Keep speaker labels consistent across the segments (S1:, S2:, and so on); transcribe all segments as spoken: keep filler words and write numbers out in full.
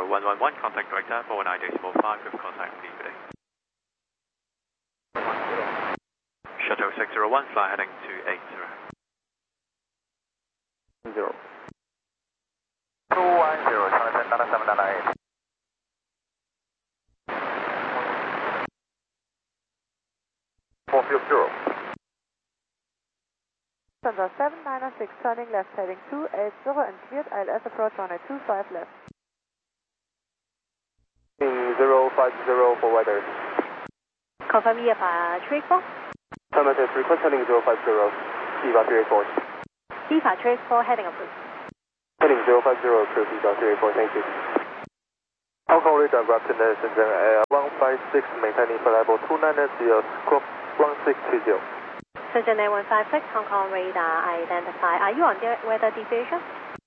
S1: one one one, contact director four nine decimal five with contact lead today. Shuttle six zero one, fly heading two eight zero.
S2: Zero.
S3: two one zero, China ten seven nine eight. four five zero.
S4: Center seven nine six, turning left, heading two eight zero and cleared I L S approach runway two five left.
S2: zero five zero for weather.
S4: Confirm E F I three four.
S2: Affirmative, request heading zero five zero, E V A three eight four.
S4: E V A three eight four, heading approved.
S2: Heading zero five zero, approved, E V A three eight four, thank you.
S3: Hong Kong radar Raptor Shenzhen Air one five six, maintaining flight level two nine zero, squawk one six two zero.
S4: Shenzhen Air one five six, Hong Kong radar identified. Are you on the weather deviation?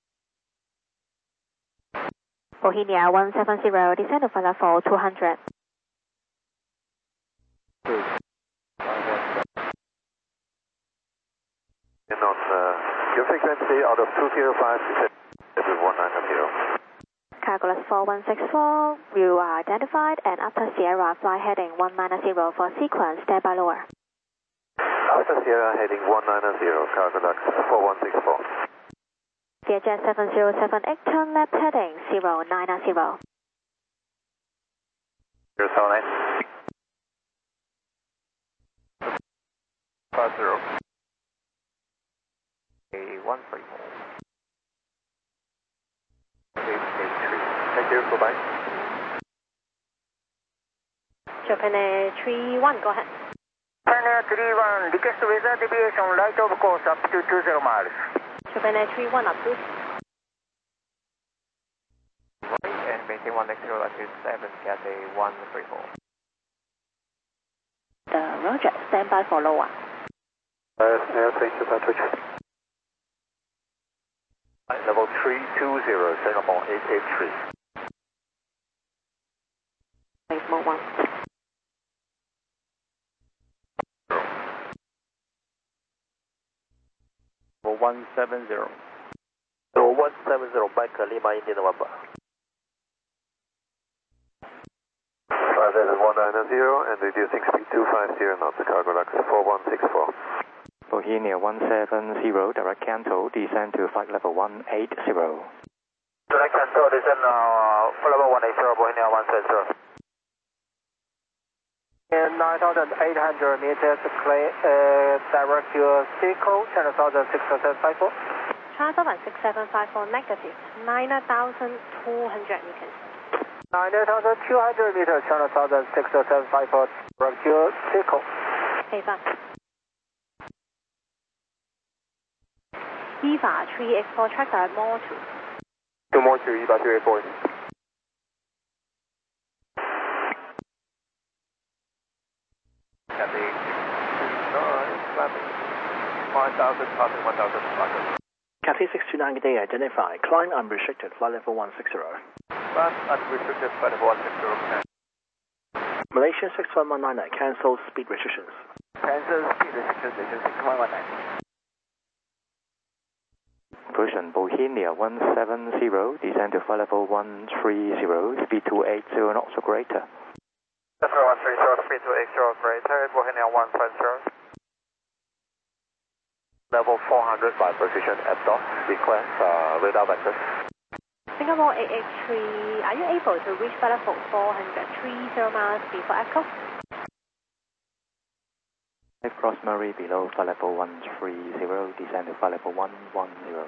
S4: Bohemia one seven zero, descend to flight level two hundred.
S3: And on uh, your frequency out of two zero five, this is one nine zero.
S4: Calculus four one six four, you are identified, and after Sierra, fly heading one nine zero for sequence, stand by lower.
S3: After Sierra heading one nine zero, Calculus four one six four.
S4: Vietjet seven zero seven eight, turn left heading zero nine zero.
S3: zero seven eight. five zero. one three four. eight eight three. Thank you, goodbye.
S4: Japan Air three one, go ahead.
S5: Japan Air three one, request weather deviation right of course up to two zero miles.
S4: Japan Air three one, approved.
S2: And maintain one next zero, latitude seven, Cathay one three four.
S4: The Roger, stand by for lower.
S3: Uh, yeah, thank you, Patrick. Level three two zero, Singapore eight eight three.
S4: Thanks, mode one.
S2: one seven zero.
S3: So one seven zero, back Lima, India, November. Uh, that is one nine zero and reducing speed two five zero knots, cargo lux four one six four.
S2: Bohemia one seven zero, direct cancel, descend to flight level one eight zero.
S3: Direct cancel, descend uh, flight level one eight zero, Bohemia one seven zero.
S5: And nine thousand eight hundred meters, clear, uh, direct your vehicle, ten thousand six seven five four.
S4: China Southern six seven five four, negative, nine thousand two hundred meters.
S5: nine thousand two hundred meters, ten thousand six seven five four, direct your vehicle.
S4: Hey, back. E V A three eight four, track direct more two.
S2: Two more to E V A three eight four.
S3: Cathay six two nine, flapping five thousand, passing one thousand five hundred.
S6: Cathay six two nine, good day, identify. Climb unrestricted, flight level one six zero.
S3: Fast unrestricted, flight level one six zero.
S6: Malaysia six one one nine, cancel speed restrictions.
S3: Cancel speed restrictions, six one one nine.
S2: Persian Bohemia one seven zero, descend to flight level one three zero, speed two eight zero knots or greater.
S3: That's one three zero, speed two eight zero, greater, Bohemia one five zero. Level four hundred by precision at dock, request uh, radar vector.
S4: Singapore eight eight three, are you able to reach flight level four hundred thirty miles before echo?
S2: Cross Murray below flight level one three zero, descend to flight level one one zero.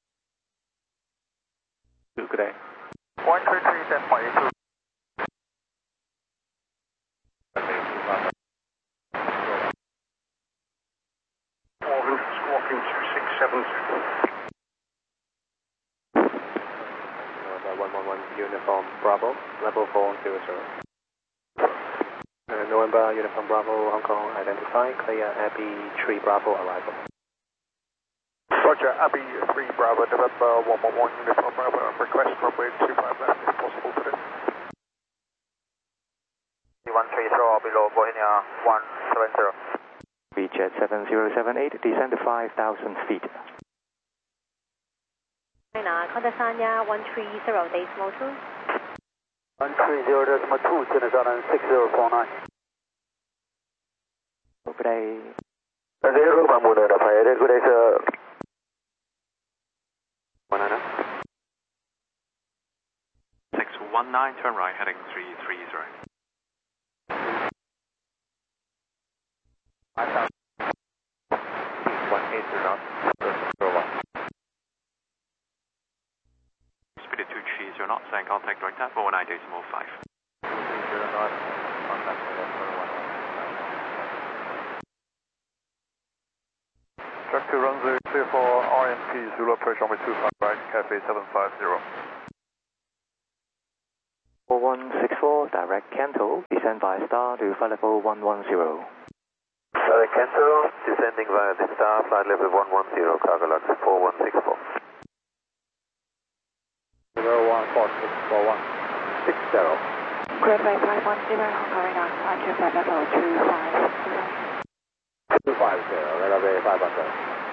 S3: Good day. one three three, ten point eight two.
S5: Squawking two six seven zero.
S2: one one one, Uniform Bravo, level four zero zero. Uh, November, Uniform Bravo, Hong Kong, identify, clear Abbey three Bravo arrival.
S3: Roger, Abbey three Bravo, November one one one, Uniform Bravo, request runway two five left if possible today. one three zero below Bohemia one seven zero.
S2: Vietjet seven zero seven eight, descend to five thousand feet.
S4: China, contact Sanya one three zero, decimal two.
S5: one three zero decimal two, China Southern six zero four nine.
S6: Good day.
S3: Zero from Moon, good day, sir.
S1: one nine six one nine, turn right, heading three three zero.
S2: one eight zero knots, zero one.
S1: Speed two three zero knots, and contact direct at four nine decimal five.
S2: three zero knots, contact direct one one.
S3: Track two runway clear for R M P, Zulu approach runway two five right, Cafe seven five zero.
S7: four one six four, direct Canto, descend via star to flight level one one zero.
S3: Direct Canto, descending via the star, flight level one one zero, cargo log four one six four.
S2: zero one four six four one six zero.
S4: Gridway five one zero, Hong Kong radar, climb to flight level two five zero.
S2: two five zero, runway five one zero.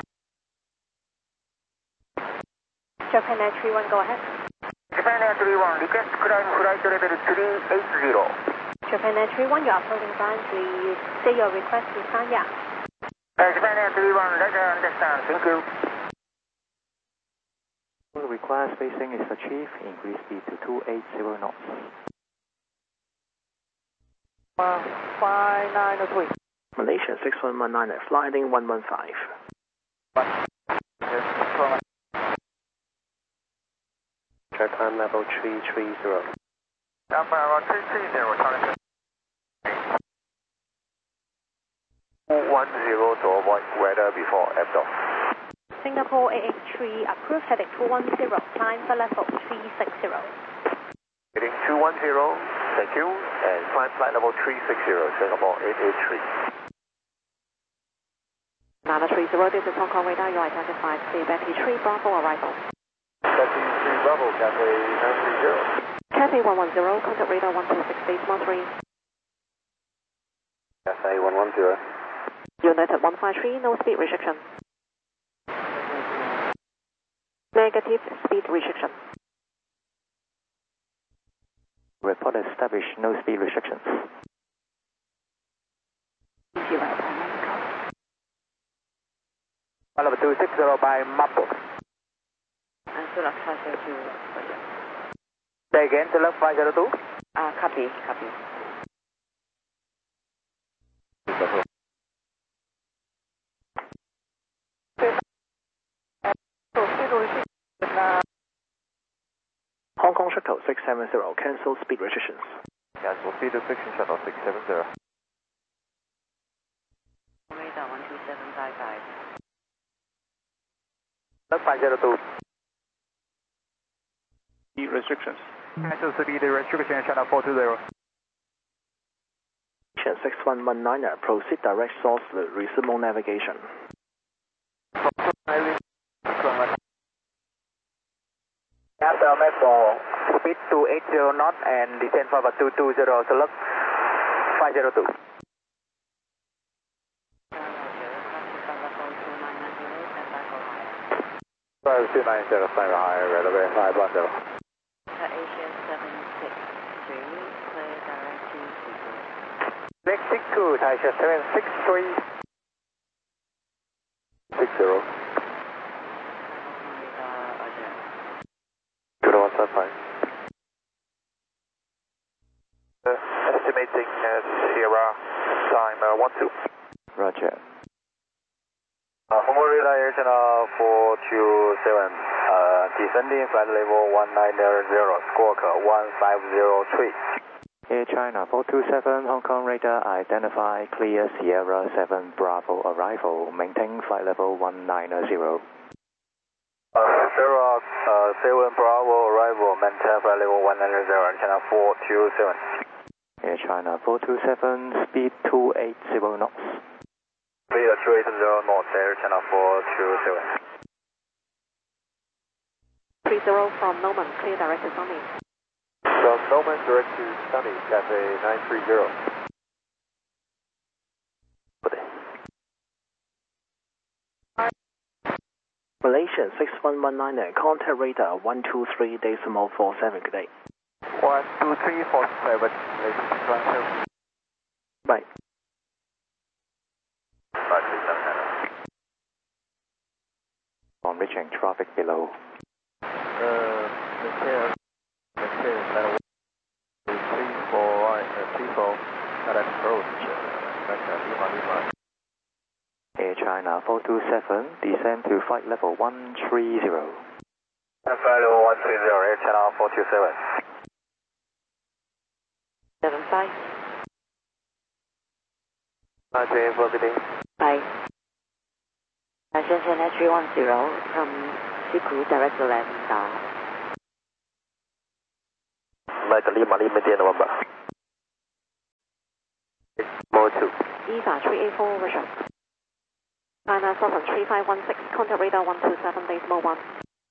S4: Japan Air three one, go ahead.
S5: Japan Air three one, request climb flight level three eight zero.
S4: Japan Air three one, you're uploading boundary. Say your request to Sanya.
S5: Uh, Japan Air three one, letter understand, thank you.
S7: The required spacing is achieved, increase speed to two eight zero knots.
S5: five nine three.
S6: Malaysia six one one nine, flight heading one one five.
S2: Check time level three three zero.
S3: Number three three zero, China. one zero to avoid weather before F D O.
S4: Singapore A H three, approved heading two one zero, climb for level three six zero.
S3: Heading two one zero, thank you, and climb flight level three six zero, Singapore eight eight three.
S4: nine three zero, this is Hong Kong radar, you identified the Betty three Bravo arrival.
S3: Betty three Bravo, Cafe nine three zero.
S4: Cathay one one zero, contact radar one two six decimal three.
S3: Cafe one one zero.
S4: United one five three, no speed restriction. Negative speed restriction.
S7: Report established, no speed restrictions.
S5: Level two six zero by Maple. Say again, select five zero two.
S4: Uh, copy, copy.
S6: Hong Kong Shuttle six seven zero, cancel speed restrictions.
S3: Cancel speed restriction, shuttle six seven zero.
S4: Radar one two seven five five.
S5: Select five zero two.
S3: Speed restrictions.
S5: Cancel speed restriction, channel four two zero.
S6: six one one nine, proceed direct source to resume navigation.
S5: After Metro, speed two eight zero knot and descend for two two zero, select five zero two.
S2: five two nine zero, flying higher, runway five one zero.
S4: Asia seven six three, clear direct to
S5: Next six two, Asia seven six three.
S2: six zero. Good one, seven five.
S3: Uh, estimating uh, Sierra time uh, one two.
S7: Roger.
S3: Uh, Hong Kong radar air channel four two seven, uh, descending flight level one nine zero, squawk one five zero three.
S7: Air China four two seven, Hong Kong radar, identify clear Sierra seven Bravo arrival, maintain flight level one nine zero.
S3: Uh, Sierra uh, seven Bravo arrival, maintain flight level one nine zero, channel four two seven.
S7: Air China four two seven, speed two eight zero knots.
S3: Clear two eight zero knots, Air China four two seven.
S4: three zero from Norman, clear direct to Sunny.
S2: From Norman direct to Sunny, Cafe nine three zero.
S6: Malaysia six one one nine, contact radar one two three decimal four seven, good day.
S5: one two three four seven, ladies.
S6: Bye.
S3: five three seven nine.
S7: On reaching traffic below.
S5: Uh, maintain, maintain channel three four one, uh, three four, direct approach, uh, Lima Lima.
S7: Air China four two seven, descend to flight level one three zero.
S3: Flight level one three zero, Air China four two seven.
S4: seven five.
S2: Uh, J for good day.
S4: Bye. Uh, Shenzhen H three one zero from Siku, direct to land. Uh,
S3: Flight Lima Lima India November.
S2: More two.
S4: Eva three eight four, Russia. China Southern three five one six, contact radar one two seven, decimal one.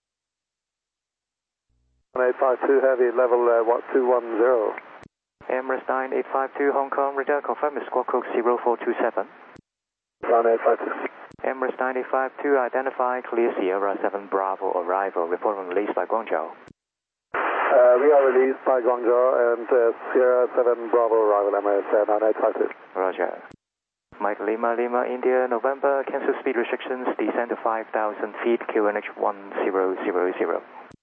S2: one eight five two heavy, level uh, one two one zero.
S7: Emirates nine eight five two Hong Kong, radar confirm is squawk code zero four two seven.
S2: one eight five two.
S7: Emirates nine eight five two, identify clear Sierra seven Bravo arrival, report on release by Guangzhou.
S2: Uh, we are released by Guangzhou and uh, Sierra seven Bravo arrival, Emirates uh, nine eight five two.
S7: Roger. Mike Lima Lima India November, cancel speed restrictions, descend to five thousand feet, Q N H one zero zero zero.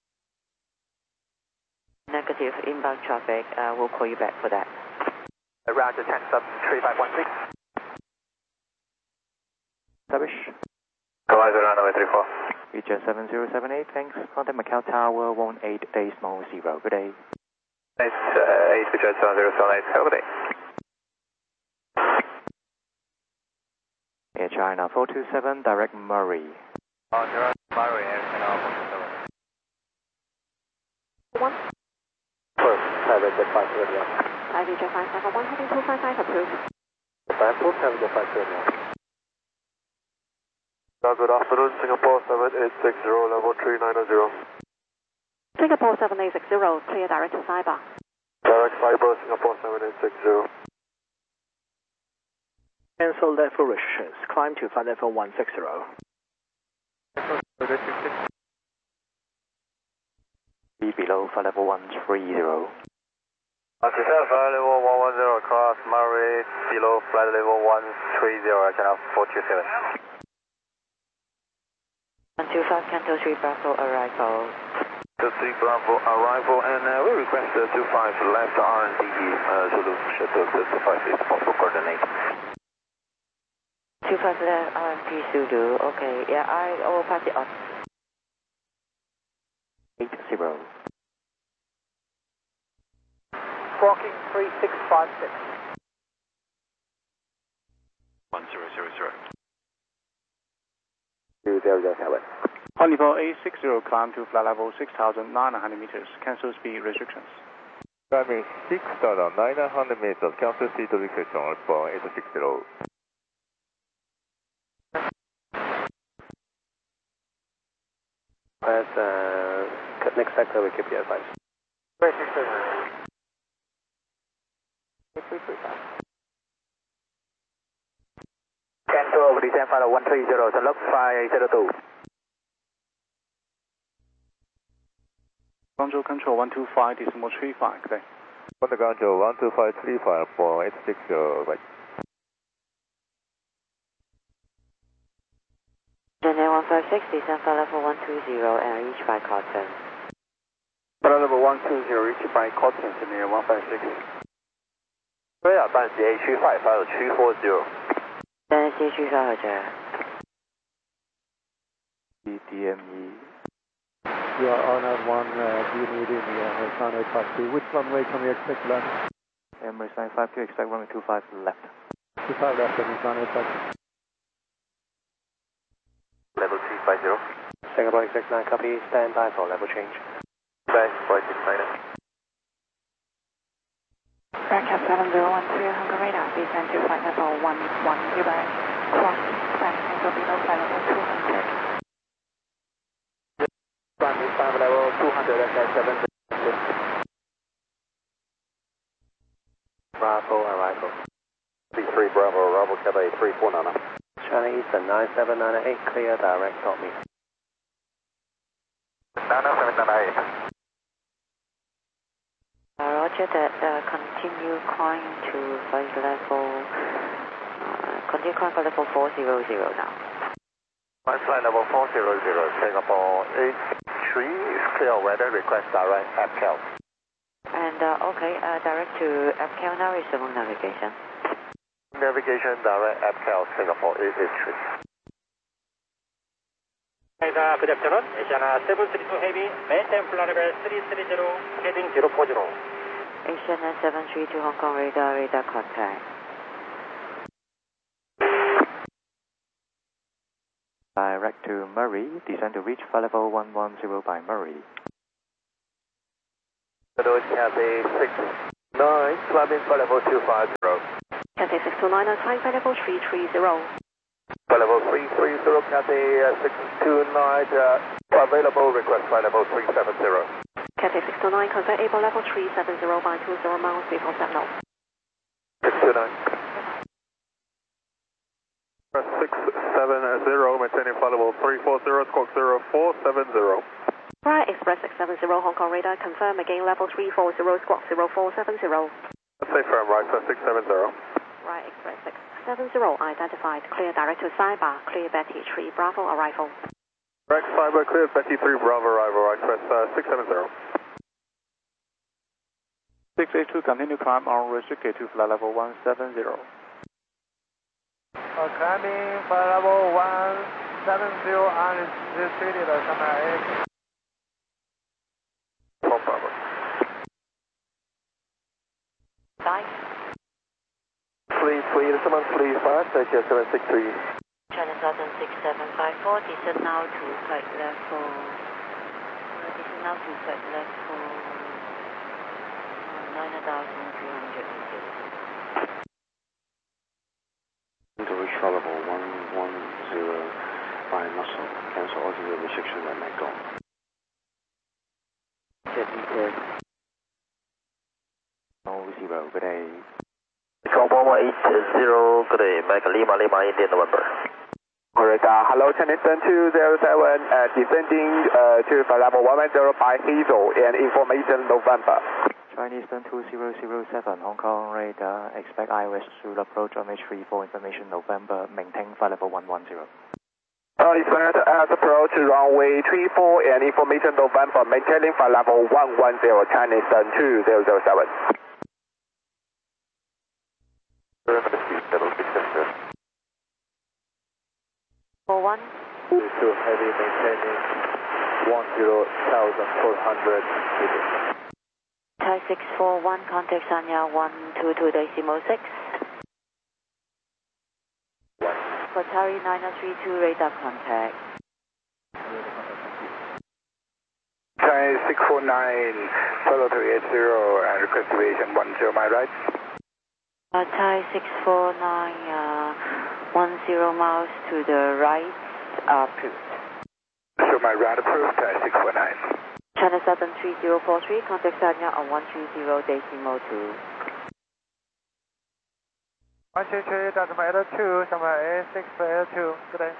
S4: Negative inbound traffic, uh, we'll call you back for that.
S5: Uh, Roger, ten sub three five one six.
S7: Establish.
S3: Horizon runway three four.
S7: Reach seven zero seven eight, thanks. Contact Macau Tower one eight decimal zero. Good day.
S3: It's uh, eight Richard seven zero seven eight. Have a good day.
S7: Air China four two seven, direct Murray.
S3: On direct Murray, Air China four two seven.
S4: One.
S2: First, private jet five zero.
S4: I V J five seven one, heading two five five, approved.
S2: Bamboo, private jet five zero.
S3: Good afternoon, Singapore seven eight six zero, level three nine zero.
S4: Singapore seven eight six zero, clear direct to Cyber.
S3: Direct Cyber, Singapore seven eight six zero.
S6: Cancel level restrictions, climb to flight level one six zero.
S7: Be below flight level one three zero.
S3: Descend flight level one one zero, cross Murray, below flight level one three zero, Channel four two seven.
S4: one two five, Canto three Bravo arrival.
S3: Canto three Bravo arrival, and uh, we request uh, two five left R and D uh, Zulu shuttle to two five if possible coordinate.
S4: two five left R M P Zulu, okay, yeah, I will pass it on.
S7: eight zero.
S5: Squawking three six five six.
S1: one zero zero zero.
S2: Two zero zero seven.
S8: Honeyport eight six zero, climb to flight level six thousand nine hundred meters, cancel speed restrictions.
S9: Climbing six thousand nine hundred meters, cancel speed restriction for eight six zero.
S2: Press uh, next sector, we keep you advised.
S5: three six zero. Cancel over descent flight one three zero, so look five zero two.
S8: Guangzhou control one two five, decimal three five, good day.
S9: On the Guangzhou one two five three five for eight six zero, right.
S4: Chennai one five six, descend flight level one two zero and reach by Cotton.
S5: Flight level one two zero, reach by Cotton, Chennai one five six.
S3: 对啊，办 C A 区 five five 区 four zero。
S4: Chennai C区发合者。
S7: D D M E.
S2: You are on at one, uh, do you need in the uh, nine eight five two? Which runway can we expect to land?
S7: Emirates nine five two, expect runway two five left.
S2: two five left, and nine eight five two.
S3: Level three five zero.
S2: Singapore six nine, copy, stand by for level change.
S3: Bye, flight six nine.
S4: Aircraft seven zero one three, Hong Kong radar, descend to flight level one one zero, cross, flight angle below flight level two hundred.
S5: Runway five level two hundred and seven.
S2: Bravo arrival.
S3: C three Bravo arrival, Cathay three four nine.
S2: China Eastern nine seven nine eight, clear direct, dot me.
S3: nine seven nine eight.
S10: Roger that. Uh, continue climb to flight level. Uh, continue climb for level four zero zero now.
S3: Flight level four zero zero, Singapore eight three, clear weather, request direct A P C A L.
S10: And uh, okay, uh, direct to A P C A L now, resume navigation.
S3: Navigation direct A P C A L, Singapore eight eight three.
S11: Good afternoon, Asiana seven three two Heavy, maintain flight level three three zero, heading zero four zero.
S10: Asiana seven three two Hong Kong radar, radar contact.
S7: Direct to Murray, descend to reach flight level one one zero by Murray.
S3: Hello, Cathay six nine, climbing flight level two five zero.
S4: Cathay six two nine, climb flight level three three zero.
S3: Flight level three three zero, Cathay uh, six two nine, uh, available, request flight level three seven zero.
S4: Cathay six two nine, contact able level three seven zero by two zero miles before set knots.
S3: six two nine. six seven zero, maintaining flight level three four zero, squawk zero four seven zero.
S4: Right, Express six seven zero, Hong Kong radar, confirm again level three four zero, squawk zero four seven zero.
S3: Say firm, right, for six seven zero.
S4: Right, Express six seven zero, identified, clear direct to Cyber, clear Betty three Bravo arrival.
S3: Direct Cyber, clear Betty three Bravo arrival, right, Express uh, six seven zero.
S8: six eight two, continue climb on restricted to flight level one seven zero.
S5: Uh, climbing flight level one seven zero and restricted Shanghai.
S3: Four Bravo.
S10: Five.
S3: Please, please, someone please, fast, H S seven six three.
S10: China Southern six seven five four, descend now to flight level. Uh, descend now to flight level uh, nine thousand three hundred meters.
S12: To reach flight level one one zero by muscle. Cancel all the restriction at Mako.
S7: Oh, zero, good day.
S3: one one eight zero, good day, Mike Lima, Lima, Indian November. Alright, uh, hello, Chinese two zero seven, uh, descending uh, to flight level one one zero by Hazel and information November.
S7: Chinese two zero zero seven, Hong Kong radar, expect I O S through approach on H three for information November, maintain flight level one one zero.
S3: Uh, expect as approach runway three four and information November, maintaining flight level one one zero, Chinese two zero zero seven.
S10: Four one.
S3: Two heavy, maintaining one zero thousand four hundred meters.
S10: Thai six four one, contact Sanya one two two decimal six. Qatari nine three two, radar contact.
S3: Thai six four nine, follow three eight zero and request deviation one zero, my right.
S10: Uh, Thai six four nine, uh, one zero miles to the right, uh, approved.
S3: So my right approved, Thai six four nine.
S10: China Southern three zero four three, contact Sanya on one three zero decimal two.
S5: one three three, decimal L two, Shanghai six L two, good day.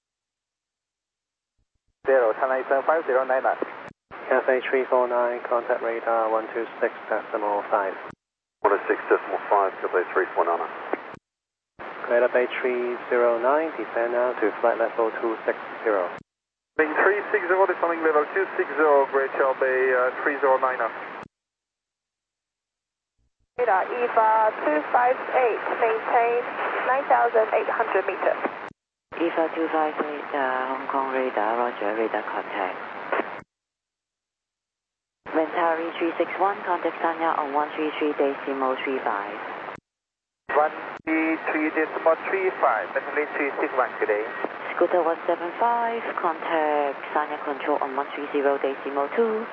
S3: Zero, China seven five zero nine nine.
S2: Cathay three four nine, contact radar one two six decimal five.
S3: one two six decimal five, Cathay three four nine.
S2: Clear Bay three zero nine, descend now to flight level two six zero.
S3: Being three six zero, descending level two six zero, Great Shell Bay uh, three zero nine.
S13: Radar E V A two five eight, maintain nine thousand eight hundred meters.
S10: E V A two five eight, uh, Hong Kong radar, roger, radar contact. Mentari three six one, contact Sanya on one three three decimal three five.
S3: one three three decimal three five, Mentari three six one, good day.
S10: Scooter one seven five, contact Sanya control on one three zero decimal two.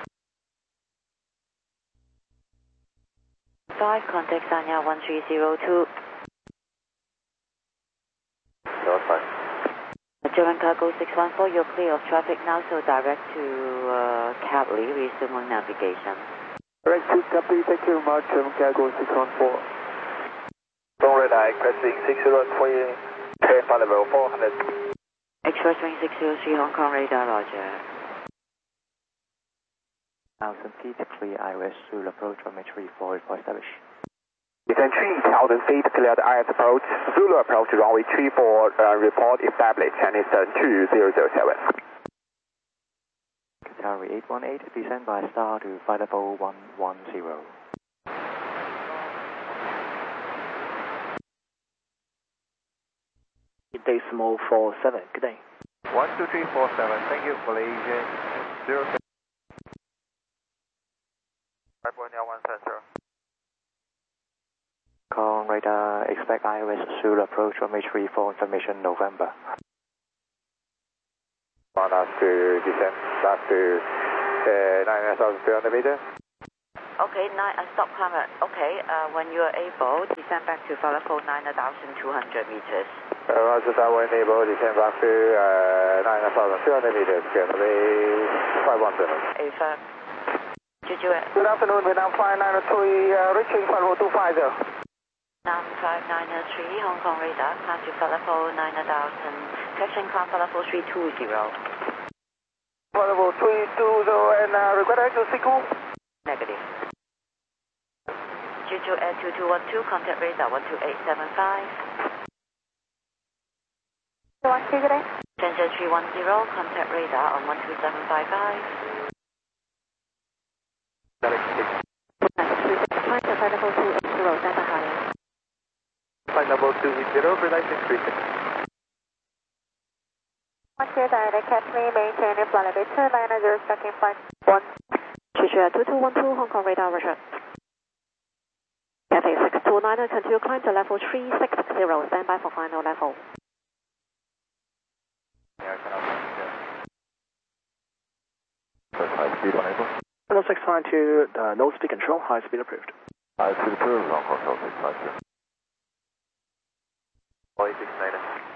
S10: five, contact Sanya one three zero two.
S3: Zero five.
S10: German Cargo six one four, you're clear of traffic now, so direct to uh, Catley, resume on navigation.
S3: Direct to Catley, thank you very much, German Cargo six one four. Long radar, expressing six zero three, flight level four hundred.
S10: Express wing six zero three, Hong Kong radar, roger.
S7: one thousand feet, clear I O S Zulu approach, runway three four, report established.
S3: Descend three thousand feet, clear the I S approach, Zulu approach, runway three four, uh, report established, Chinese turn two zero zero seven.
S7: Qatari eight one eight, descend by star to flight level one one zero.
S6: Decimal four seven, good day.
S5: one two three four seven, thank you, Malaysia zero seven. five one one seven zero.
S7: Hong Kong radar, expect I O S Zulu approach, runway three four, information November.
S3: On us to descend back to uh, nine thousand three hundred meters.
S10: Okay, nine, uh, stop climber. Okay, uh, when you are able, descend back to flight level nine thousand two hundred meters.
S3: Uh, Roger, that when able, descend back to uh, nine thousand two hundred meters, generally five one seven.
S10: A firm. Juju.
S3: Good afternoon, Vietnam five nine three, uh, reaching flight level two five zero.
S10: Nam five nine three, Hong Kong radar, climb to flight level nine thousand, correction climb flight level three two zero.
S3: Flight level three two zero, and uh, request to signal?
S10: Negative. Juju Air two two one two, contact radar one two eight seven five.
S13: one two, good day.
S10: Shenzhen three one zero, contact radar on one two seven five five.
S4: Flight to flight level two eight zero, Delta High.
S5: Flight level two eight zero, precise three six.
S13: One two, direct Academy, maintain flight level two nine zero, tracking flight one.
S4: Juju two two one two, Hong Kong radar, Roger. Cathay six two nine, continue climb to level three six zero, stand by for final level.
S5: Yeah, I cannot hear. First high speed on able.
S6: Hello six nine two, uh, no speed control, high speed approved.
S5: High speed approved, long control six nine two. Boy six nine.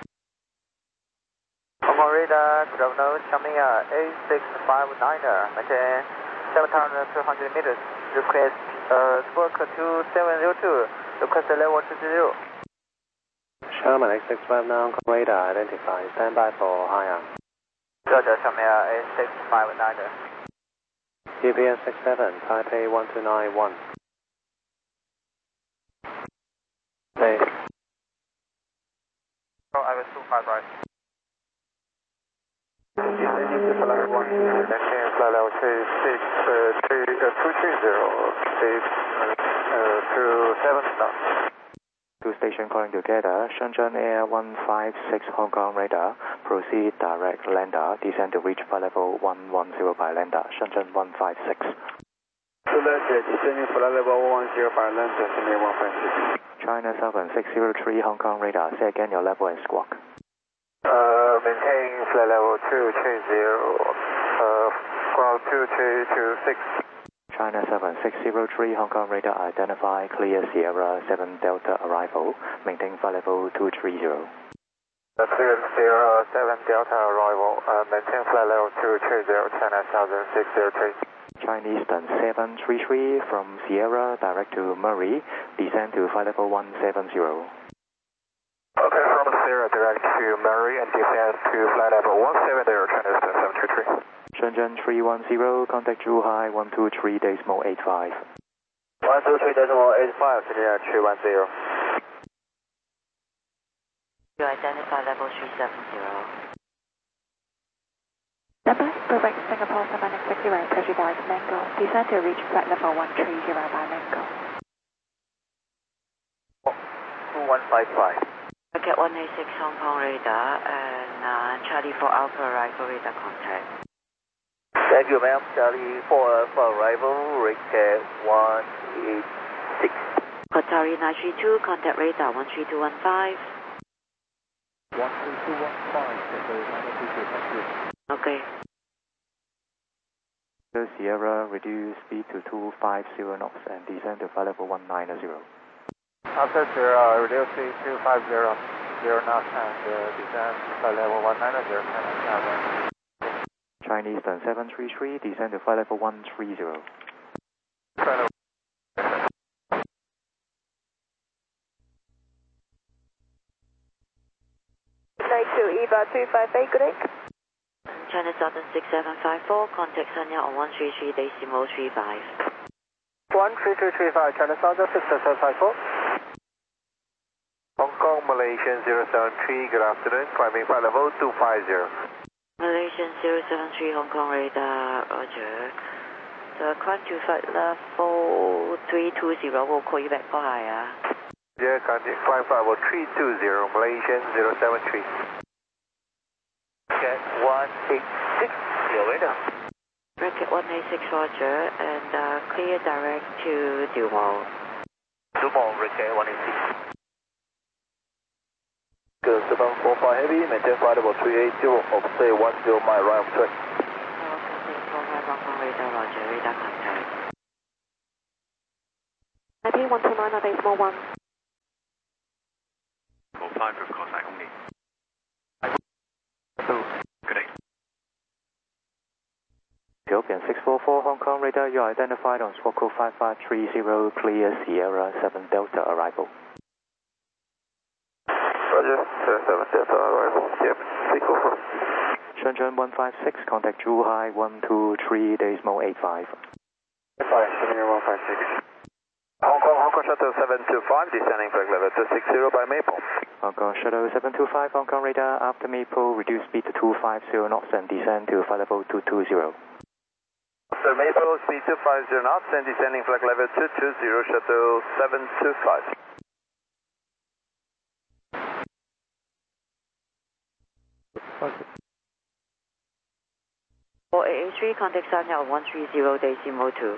S11: Hong Kong radar, good afternoon, coming uh, A six five nine, maintain seven thousand two hundred meters, request uh, squawk two seven zero two, request level two zero.
S2: Sherman X six five nine, Hong Kong radar, identify, stand by for higher.
S11: Roger, coming uh, A six five nine.
S2: G P S six seven, Taipei one two nine one. Hey.
S11: Oh, I was two five right.
S3: Descending to flight level one, maintain flight level two six two three zero, six two seven knots.
S7: Two station calling together, Shenzhen Air one five six Hong Kong radar, proceed direct lander, descend to reach flight level one one zero by lander, Shenzhen one five six.
S3: To lander, descending flight level one zero by lander, Shenzhen one five six.
S7: China seven six zero three Hong Kong radar, say again your level and squawk.
S3: Uh, maintaining flight level two two zero, uh, ground two two two six.
S7: China seven six zero three Hong Kong radar, identify clear Sierra seven Delta arrival, maintain flight level two three zero.
S3: Clear Sierra seven Delta arrival, uh, maintain flight level two three zero, China seven six zero three.
S7: Chinese Eastern seven three three from Sierra direct to Murray, descend to flight level one seven zero.
S3: Okay, from Sierra direct to Murray and descend to flight level one seven zero, China Eastern seven three three.
S7: Shenzhen three one zero, contact Zhuhai one two three decimal eight five.
S3: one two three decimal eight five, Shenzhen three one zero.
S10: You identify level three seven zero.
S4: Number, perfect, Singapore seven six zero, pressurized Mango, descend to reach flight level one three zero by Mango.
S11: two one five five.
S10: Rocket one eight six Hong Kong radar and uh, Charlie four Alpha arrival radar contact.
S11: Thank you, ma'am. Charlie four Alpha arrival, Ricket one eight six.
S10: Qatari nine three two, contact radar one three two one five.
S5: one three two one five, thank you.
S10: Okay.
S7: Sierra, reduce speed to two five zero knots and descend to flight level one nine zero.
S5: After Sierra, reduce speed two five zero, zero knots and uh, descend to flight level one nine zero, China
S7: Chinese Eastern seven three three, descend to flight level one three zero.
S13: Night two, Eva two five eight, good day.
S10: China Southern six seven five four, contact Sanya on one three three decimal three five.
S11: one three three three five, China Southern six seven five four.
S14: Hong Kong, Malaysian zero seven three, good afternoon, climbing flight level two five zero.
S10: Malaysian zero seven three, Hong Kong radar, roger. The climb to flight level three two zero, we'll call you back for higher.
S14: Yeah, contact climb flight level three two zero, Malaysian zero seven three.
S11: Okay, one eight six, your radar.
S10: Bracket one eight six, roger, and uh, clear direct to Dumo.
S11: Dumo, Bracket one eight six. Good, seven four five heavy, maintain flight level three eight zero, offset one zero mile right of track.
S10: Hong Kong radar, roger, radar contact.
S4: I P one two nine, decimal one.
S1: five of course, I only. Good day.
S7: Ethiopian six four four, Hong Kong radar, you are identified on squawk code five five three zero, clear Sierra seven Delta arrival.
S14: Roger, Sierra seven Delta arrival, yep, six four four.
S7: Shenzhen one five six, contact Zhuhai one two three decimal eight five.
S14: Five, Shenzhen one five six. Hong Kong, Hong Kong Shuttle seven two five, descending flight level two six zero by Maple.
S7: Hong Kong Shuttle seven two five, Hong Kong radar, after Maple, reduce speed to two five zero knots and descend to flight level two two zero.
S14: Sir, Maple, speed two five zero knots and descending flight level two two zero, Shuttle seven two five.
S10: four eight eight three, contact Sanya on one three zero decimal two.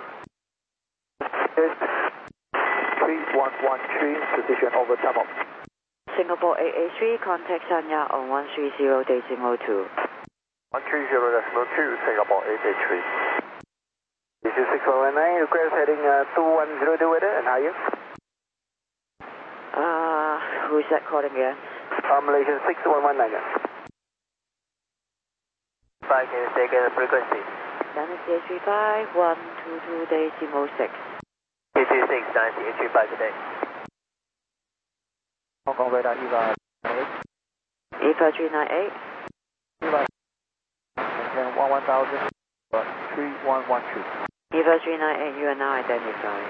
S11: three one one three, position over top of.
S10: Singapore eight eight three, contact Sanya on one three zero decimal two.
S14: one three zero decimal two, Singapore eight eight three.
S11: This is six one one nine, request heading uh, two one zero to weather and higher.
S10: Uh, who's that calling again?
S11: Uh, Malaysian six one one nine. Five, can you take a frequency?
S10: China C H three five, one two two decimal six.
S11: C H three six, China C H three five today. Hong Kong radar, E V A
S10: E V A three nine eight.
S11: E V A, maintain one one thousand, three one one two.
S10: E V A three nine eight, you are now identified.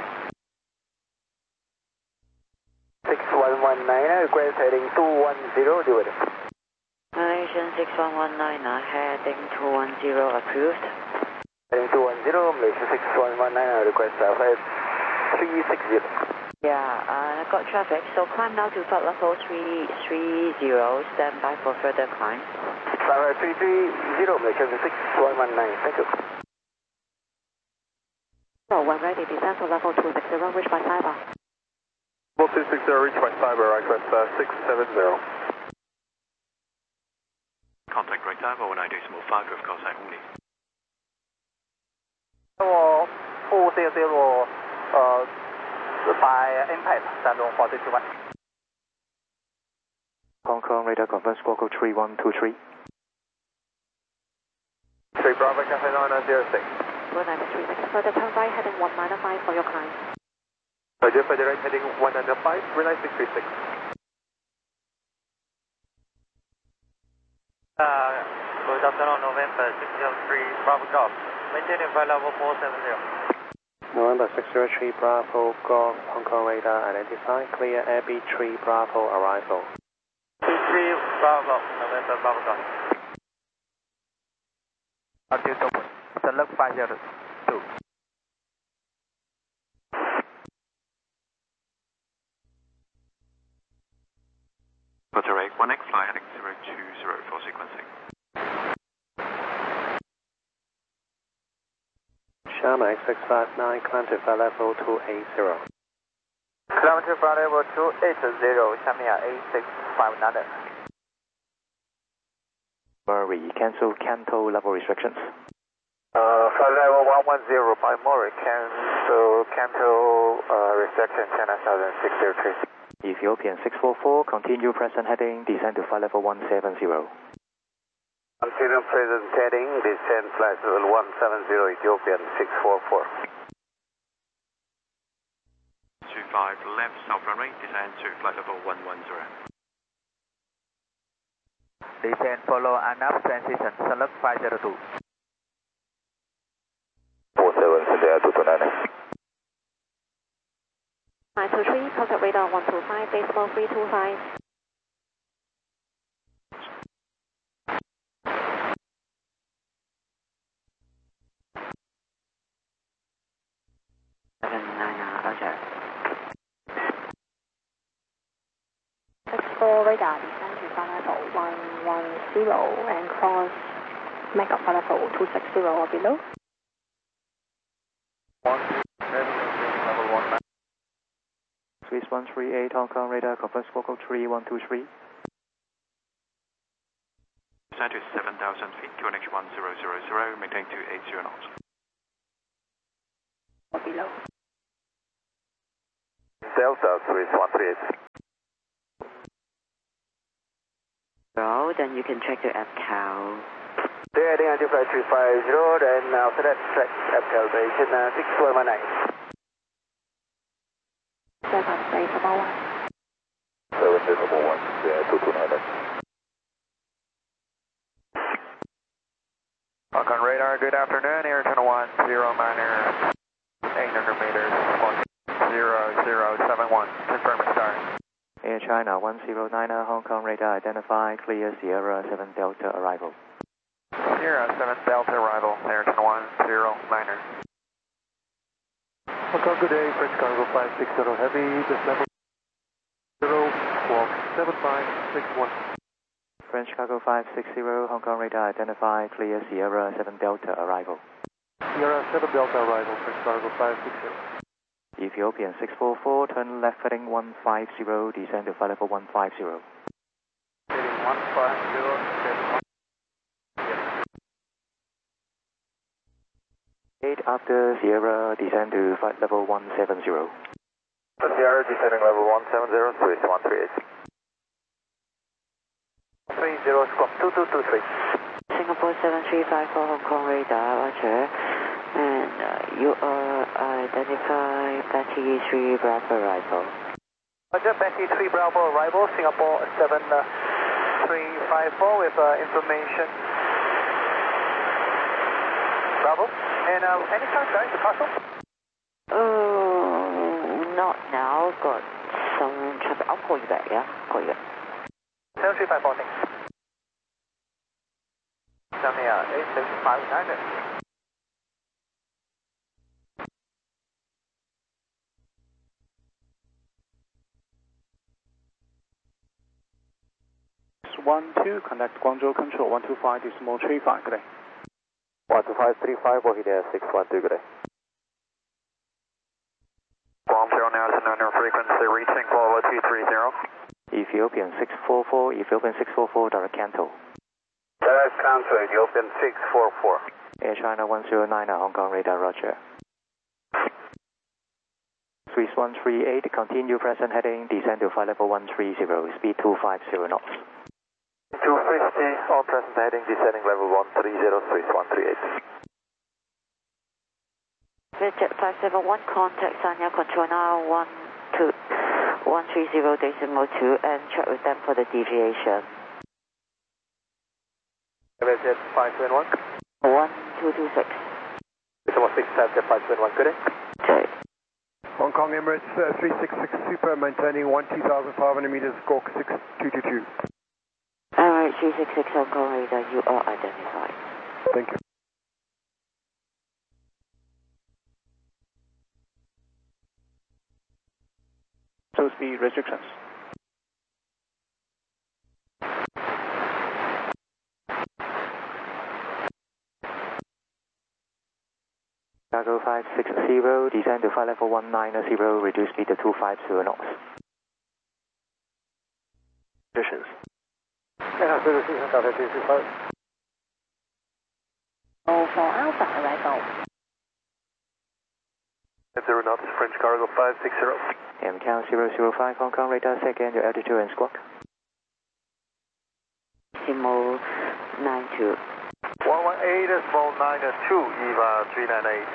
S11: six one one nine, request heading two one zero, do it.
S10: Malaysian six one one nine, heading two one zero, approved.
S11: Heading two one zero, Malaysian six one one nine, request uh, flight three six zero.
S10: Yeah, uh, I got traffic, so climb now to flight level three three zero, stand by for further climb.
S11: Flight three three zero, Malaysian six one one nine, thank you.
S4: So when ready, descend to level two six zero, reach by cyber.
S14: Level two six zero, reach by cyber, request uh, six seven zero.
S1: Contact radar one nine decimal five of course, I only.
S11: Level four zero zero, uh, by impact, stand on four two one.
S7: Hong Kong radar confirm squawk code three one two three.
S14: three Bravo Cafe nine zero six.
S4: one nine three six, further turn right heading one nine five for your climb.
S14: Roger, further right heading one nine five, three nine six three six.
S11: Uh, good afternoon, November six zero three, Bravo Golf. Maintaining flight level four seven zero.
S2: November six zero three, Bravo Golf, Hong Kong radar identified, clear Air B three Bravo arrival.
S11: B three Bravo, November Bravo Golf. Altitude open, select five zero two.
S1: Butter eight one X, fly heading zero two zero for sequencing.
S2: Sharma X six five nine, climb to flight level two eight zero.
S11: Climb to flight level two eight zero, Shamia A six five nine.
S7: Murray, cancel Canto level restrictions.
S14: Uh, flight level one one zero by Murray, cancel Canto uh, restriction, China Southern six zero three.
S7: Ethiopian six four four, continue present heading, descend to flight level one seven zero.
S14: Continue present heading, descend flight level one seven zero, Ethiopian six four four.
S1: two five left, south runway, descend to flight level one one zero.
S11: Descend, follow and up transition, select five zero two.
S9: four seven, India two two nine.
S4: nine two three, contact radar one two five, decimal three two five.
S10: seven nine, Roger.
S13: six four radar, descend to flight level one one zero and cross make up flight level two six zero or below.
S5: Level one.
S7: Swiss one three eight, Hong Kong radar, confirm squawk three one two three.
S1: Descend to seven thousand feet, Q N H one zero zero zero, maintain two eight zero knots.
S13: Or below.
S9: Delta, Swiss one three eight.
S10: Roll, then you can check the app cow.
S11: There, heading on flight three five zero, then after that, track app calibration uh, six four one nine.
S13: Seven, decimal one.
S9: seven decimal one, yeah, two two nine.
S11: Hong Kong radar, good afternoon, Air Channel one zero minor eight hundred meters, one zero zero seven one, confirm start.
S7: Air China one zero nine, Hong Kong radar, identify, clear Sierra seven Delta arrival.
S11: Sierra seven Delta arrival, Air Channel one zero niner.
S2: Hong Kong, good day, French Cargo five six zero Heavy, this level zero, squawk seven five six one.
S7: French Cargo five six zero, Hong Kong radar, identify, clear Sierra seven Delta arrival.
S2: Sierra seven Delta arrival, French Cargo five six zero.
S7: Ethiopian six four four, turn left heading one five zero, descend to flight level one five zero.
S11: Heading one five zero,
S7: eight after Sierra, descend to flight level one seven zero.
S9: Sierra descending level one seven zero, Swiss one three eight.
S11: three zero, squawk two two two three.
S10: Singapore seven three five four, Hong Kong radar, Roger. And uh, you are identified Betty three Bravo arrival.
S11: Roger, Betty three Bravo arrival, Singapore seven three five four with uh, information. Bravo. And uh, any time, guys, to Castle?
S10: Oh, not now. Got some traffic. I'll call you back, yeah? Call you back.
S11: seven three five four, thanks. Down here, eight six five nine.
S8: one two, contact Guangzhou Control one two five, decimal three five, good day.
S9: one two five three five, Wahid Air six one two, good day.
S11: Guangzhou now is under frequency, reaching Volvo two three zero.
S7: Ethiopian six four four, Ethiopian six four four, direct Canto.
S11: Direct Canto, Ethiopian six four four.
S7: Air China one zero nine, Hong Kong radar, Roger. Swiss one three eight, continue present heading, descend to flight level one three zero, speed two five zero knots.
S9: two fifty, all present heading, descending level one three zero, Swiss one three eight.
S10: Vietjet five seven one, contact Sanya Control now one two one three zero decimal two and check with them for the deviation.
S11: Vietjet five seven one.
S10: one two two six.
S11: Decimal six, Vietjet five seven one, good day.
S10: Okay.
S2: Hong Kong Emirates uh, three six six Super, maintaining one two thousand five hundred meters, squawk six two two two.
S10: Alright, three six six Hong Kong radar, you are identified.
S2: Thank you.
S8: So speed restrictions.
S7: Cargo five six zero, descend to flight level one nine zero, reduce speed to two five zero knots. Conditions.
S13: Oh, for Alpha arrival.
S9: Zero knots, French Cargo five six zero.
S7: M C A L zero zero five, Hong Kong radar, second, your altitude and squawk.
S10: Decimal nine two.
S11: one one eight, small nine two, Eva three nine eight.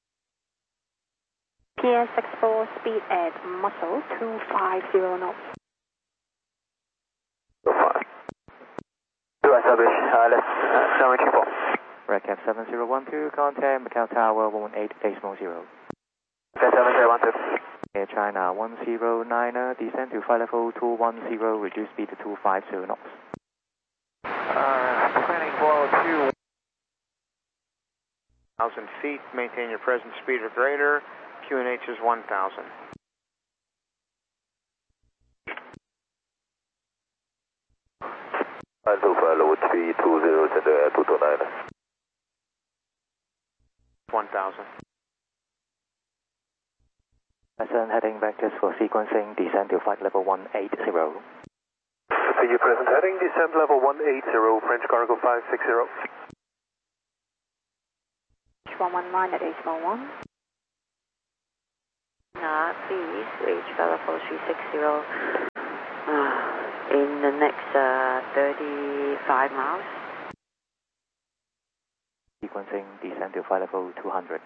S13: P S six four, speed at muscle two five zero knots.
S9: Two five.
S2: establish, uh, let's, uh, runway two four.
S7: Redcap seven zero one two, contact Macau Tower one one eight decimal zero.
S2: Okay, seven zero one two.
S7: Air China one zero niner, descend to flight level two one zero, reduce speed to two five zero knots.
S15: Uh, planning four oh two. one thousand feet, maintain your present speed or greater, Q N H is one thousand.
S9: Alpha level three two zero, center air two two nine.
S15: one thousand.
S7: Present heading vectors for sequencing, descend to flight level one eight zero.
S2: Continue present heading, descend level one eight zero, French cargo five six zero.
S13: one one nine at decimal one.
S10: Uh, please reach flight level three six zero uh, in the next uh, thirty-five miles.
S7: Sequencing, descend to flight level two hundred.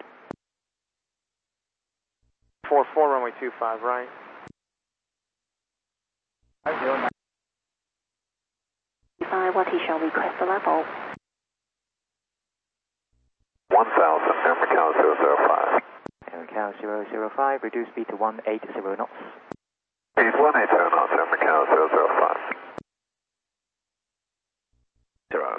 S15: four four, runway two five, right.
S13: Five, what he shall request the level?
S9: one thousand, Air Macau zero zero five.
S7: Air Macau zero zero five, reduce speed to one eight zero knots.
S9: Speed one eight zero knots, Air Macau zero zero five.
S7: Zero.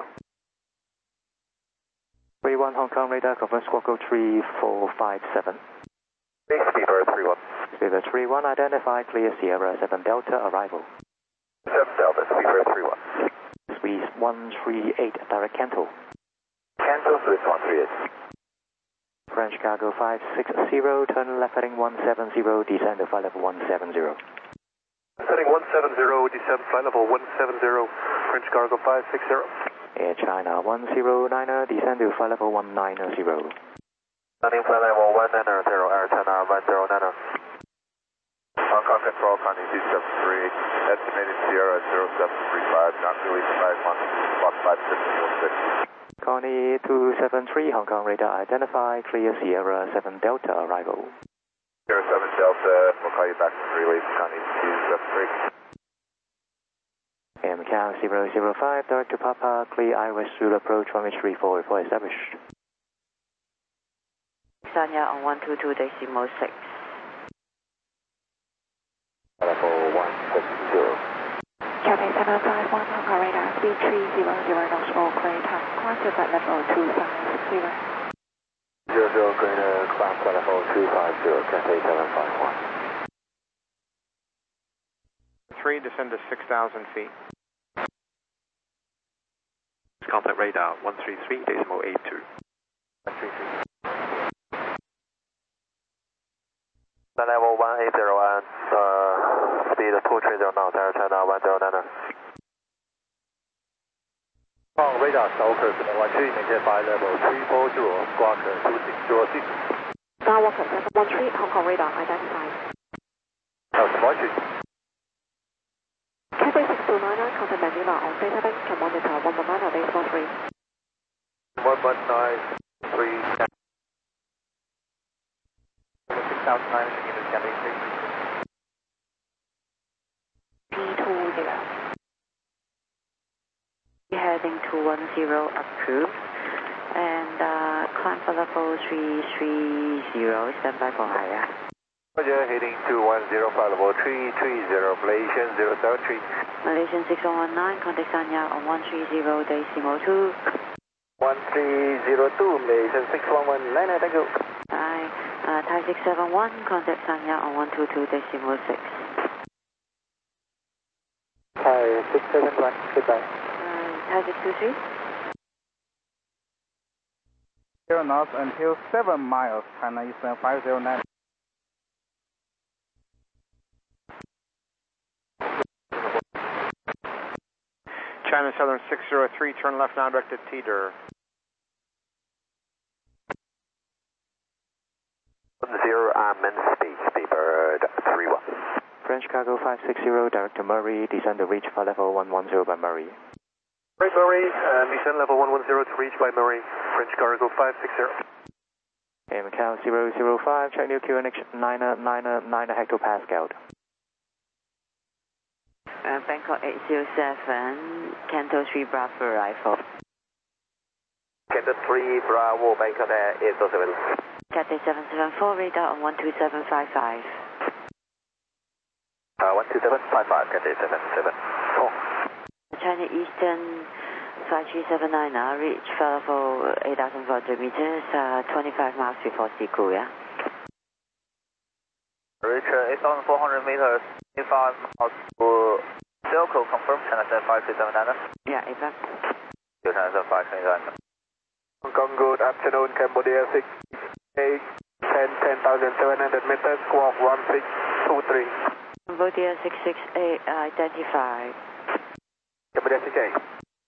S7: three one Hong Kong radar, confirm Squawk three four five seven.
S9: Speedbird three one.
S7: Speedbird three one, identify clear Sierra seven Delta, arrival.
S9: seven Delta, Speedbird three one.
S7: Squeeze one three eight, direct cancel.
S9: Cancel, Swiss one three eight.
S7: French cargo five six zero, turn left heading one seven zero, descend to flight level one seven zero.
S2: Heading one seven zero, descend flight level one seven zero, French cargo five six zero.
S7: Air China one zero niner, descend to flight level one nine zero.
S14: Landing flight level one nine zero, Air China one zero nine.
S9: Hong Kong Control, Connie two seven three, estimated Sierra zero seven three five, not release five one, block five six zero six.
S7: Connie two seven three, Hong Kong radar, identify clear Sierra seven Delta, arrival.
S9: Sierra seven Delta, we'll call you back to release, Connie two seven three.
S7: Air Macau zero zero five, direct to Papa, clear Iris Zulu approach, runway three four, report established.
S10: Sanya on one two two decimal six.
S9: Level one six zero.
S13: Cathay seven five one, Hong Kong radar, speed three zero zero knots, all clear, time, climb to flight level two five zero.
S9: Zero zero, greater, climb flight level two five zero, Cathay seven five one.
S15: three, descend to six thousand feet.
S1: Contact radar one three three decimal eight two.
S15: one three three.
S14: Flight level one eight zero and uh, speed two three zero knots, Air China one zero nine.
S2: Hong Kong radar South Coast one three, maintain flight level three four zero, Squawk two six zero six.
S13: Star Walker seven one three, Hong Kong radar, identified.
S2: House one three.
S13: Cathay six two niner, contact Manila on data bank, can monitor one one nine at decimal three.
S2: one one nine three. six thousand nine hundred meters, Cathay three.
S13: P two zero.
S10: Heading to one zero approved. And uh, climb for level three three zero, stand by for higher.
S14: Roger, heading to one zero, flight level three three zero, Malaysian zero seven three.
S10: Malaysian six one one nine, contact Sanya on one three zero decimal two.
S14: one three zero two, Malaysian six one one nine, thank you.
S10: Thai, uh, Thai six seven one, contact Sanya on one two two decimal six.
S14: Thai six seven one, goodbye.
S10: Uh, Thai six two three.
S8: Zero knots until seven miles, China Eastern five zero nine.
S15: China Southern six zero three, turn left now directed Teeter.
S14: Zero, I'm in speed, Speedbird three one.
S7: French cargo five six zero, direct to Murray, descend to reach flight level one one zero by Murray.
S2: Right, Murray, uh, descend level one one zero to reach by Murray, French cargo five six zero.
S7: Air Macau zero zero five, check new Q N H nine nine nine hectopascal.
S10: Uh, Bangkok eight zero seven, Canto three Bravo arrival.
S2: Canto three Bravo, Bangkok Air eight zero seven.
S10: Cathay seven seven four, radar on one two seven five five.
S2: Uh, one two seven five five, Cathay seven seven four.
S10: China Eastern five three seven nine, uh, reach flight level eight thousand four hundred meters, uh, twenty-five miles before Siku, yeah?
S11: Reach uh, eight thousand four hundred meters, twenty-five miles to Silco, confirm China five three seven nine.
S10: Yeah, A F M.
S11: China five three seven nine.
S2: Hong Kong, good afternoon, Cambodia six eight, ten, ten thousand seven hundred meters, squawk one six two three.
S10: Cambodia six six eight, uh, identified.
S2: Cambodia six eight.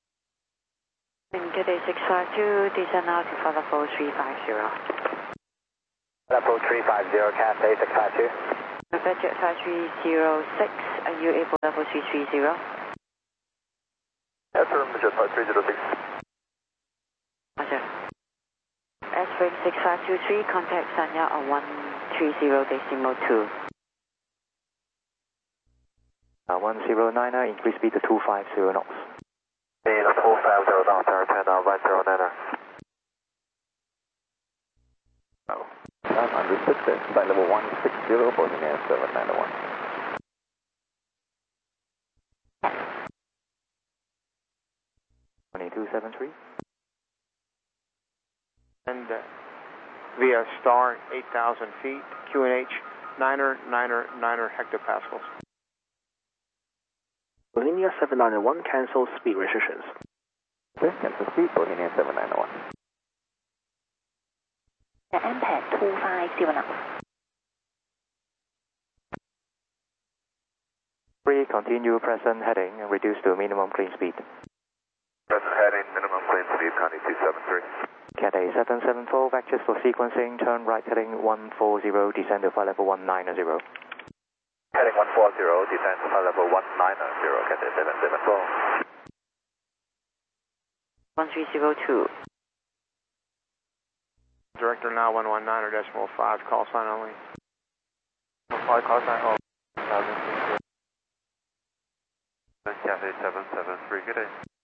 S10: Cathay six five two, descend now to flight level three five zero.
S2: Level three five zero, Cathay six five two.
S10: Budget five three zero six, are you able level three three zero?
S2: Yes, sir, budget five three zero six.
S10: Roger. S-Wing six five two three, contact Sanya on one three zero decimal two.
S7: Uh, one zero nine, increase speed to two five zero knots.
S2: In four five zero knots, turn on one zero nine.
S5: Oh. I'm unrestricted, flight level one six zero, boarding air seven nine one.
S7: twenty-two seven three.
S15: And uh, via star eight thousand feet, Q N H niner niner niner hectopascals.
S6: Bohemia seven nine one, cancel speed restrictions.
S5: Okay, cancel speed, Bohemia seven nine one.
S4: The M P A D two five zero knots.
S7: Three, continue present heading and reduce to minimum clean speed.
S9: Present heading, minimum clean speed, Connie two seven three.
S7: Cathay seven seven four, vectors for sequencing, turn right heading one four zero, descend to flight level one nine zero.
S2: Heading one four zero, descend to flight level one nine zero, Cathay seven seven four.
S10: one three zero two.
S15: Director now one one nine or decimal five, call sign only.
S2: five, call sign only.
S9: Cathay seven seven three, good day.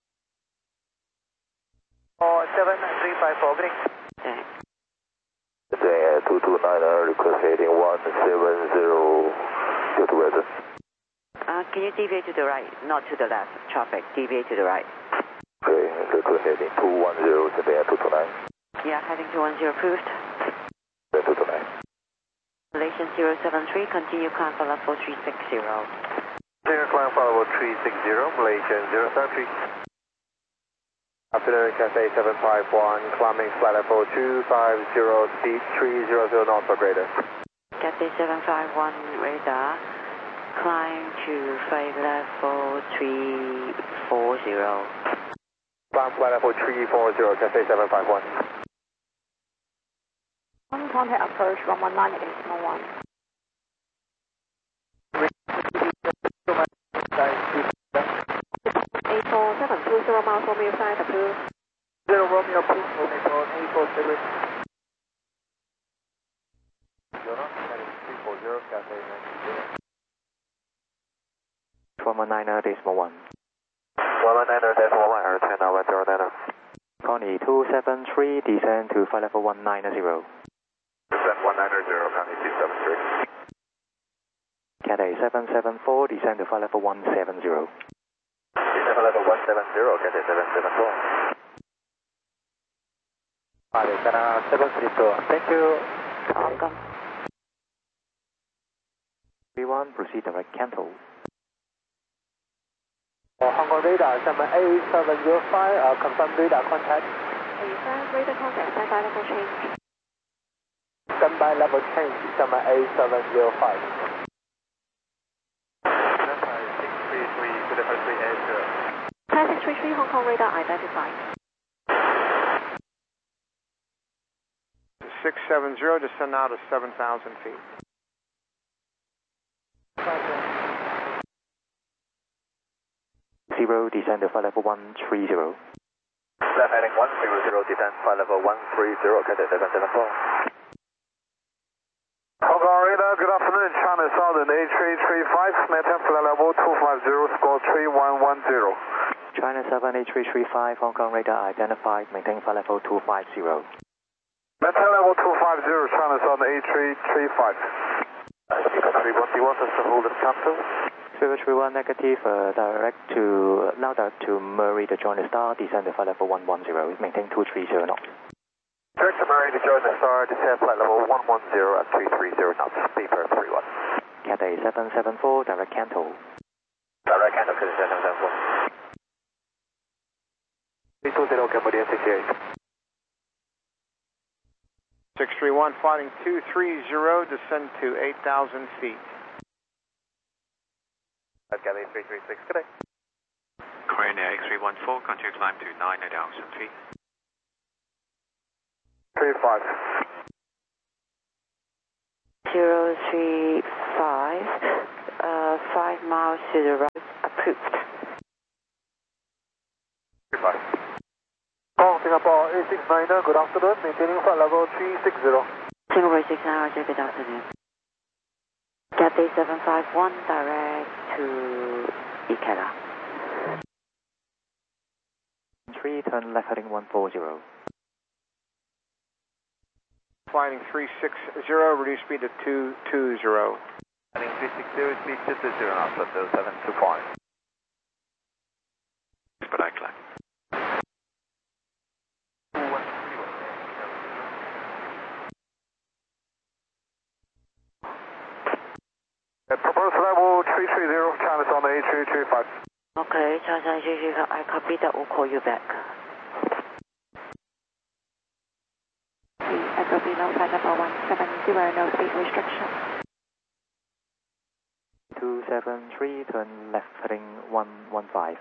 S11: Oh, seven three five four, good day.
S10: Okay.
S2: Cathay two two nine, request heading one seven zero, go to weather.
S10: Uh, can you deviate to the right, not to the left, traffic, deviate to the right.
S2: Okay, request heading two one zero, Cathay two two nine.
S10: Yeah, heading to one zero approved.
S2: two two nine.
S10: Malaysian zero seven three, continue climb for level three six zero.
S2: Clear climb for level three six zero, Malaysian zero seven three. Afternoon, Cathay seven five one, climbing flight level two five zero, speed three zero zero knots or greater.
S10: Cathay seven five one, radar, climb to flight level three four zero.
S2: Climb flight level three four zero, Cathay seven five one.
S13: One contact approach one one nine decimal one. eight four seven two zero miles Romeo side approved.
S11: Zero Romeo approved, Romeo eight four seven.
S2: three four zero, Cathay nine zero.
S7: one one nine decimal one.
S2: one one nine decimal one, turn on one zero nine.
S7: Connie two seven three, descend to flight level one nine zero.
S9: Descend one nine zero, Connie two seven three.
S7: Cathay seven seven four, descend to flight level one seven zero.
S2: Descend flight level one seven zero, Cathay seven seven four. Alright, seven three two, thank you.
S10: Welcome.
S7: three one, proceed direct Canto.
S2: Hong Kong radar, seven eight seven zero five, uh, confirm radar contact.
S13: A F M radar contact, standby level change.
S2: Standby level change, seven eight seven zero five. six three three, Pacific three eight zero.
S13: Pacific three three, Hong Kong radar identified.
S15: six seven zero, descend now to seven thousand feet.
S7: Zero, descend to flight level one three zero.
S2: Left heading one zero zero, descend flight level one three zero, Cathay seven seven four. Hong Kong radar, good afternoon, China Southern eight three three five, maintain flight level two five zero, score
S7: Sunny three three five, Hong Kong radar identified, maintain flight level two five zero.
S9: Maintain level two five zero, China Sun A three three five. three one, do you want us to hold the capital?
S7: zero three one negative, uh, direct to, now direct to Murray to join the star, descend to flight level one one zero, maintain two three zero knots.
S14: Direct to Murray to join the star, descend flight level one one zero at two three zero knots, speed per three one.
S7: Cathay seven seven four, direct Canto.
S14: Direct Canto, seven seven four. three two zero, Cambodia sixty-eight.
S15: six three one, flighting two three zero, descend to eight thousand feet.
S14: Cathay three three six, good day.
S1: Korean Air X three one four, continue climb to nine thousand feet.
S9: three five.
S10: zero three five, uh, five miles to the right, approved.
S9: three five.
S11: Hong Singapore A six niner, good afternoon, maintaining flight level three six zero.
S10: Singapore six nine, Roger, good afternoon. Cathay seven five one, direct to Ikela.
S7: three, turn left heading one four zero.
S15: Flighting three six zero, reduce speed to two two zero.
S14: Heading three six zero, speed two two zero knots at seven two five.
S1: Expedite climb.
S9: Proposed level three three zero, China Sun A three three five.
S10: Okay, China three three five, I copy that, we'll call you back.
S13: Echo below flight level one seven zero, no speed restriction.
S7: two seven three, turn left heading one one five.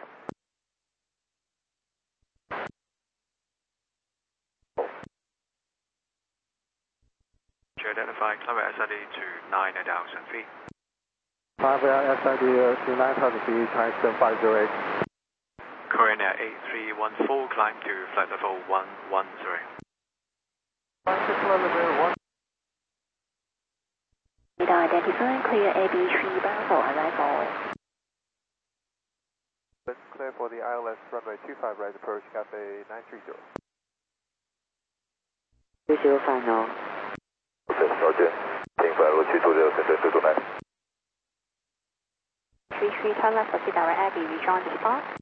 S1: To identify, climb S I D to nine thousand feet.
S11: five S I D to nine thousand feet, China seven five zero eight.
S1: Korean Air eight three one four, climb to flight level one one zero.
S13: Radar identified, clear A B three Bravo, arrival.
S14: Clear for the I L S runway two five right approach, Cathay nine three zero.
S10: two zero five now.
S14: Okay, Roger. Taking flight level two two zero, center two two nine.
S13: three three, turn left, proceed direct Abbey, rejoin the spot.